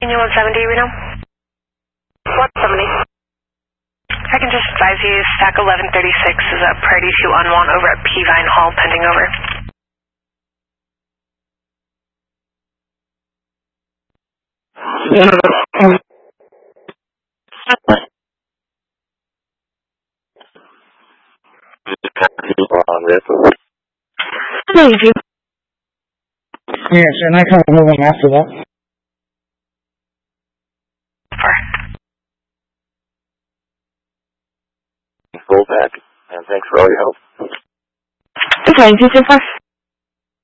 Union 170, Reno? 170. I can just advise you, stack 1136 is a priority 2 on 1 over at Peavine Hall, pending over. Thank you. Yes, and I can't move them after that. Full back, and thanks for all your help. Thank you so far.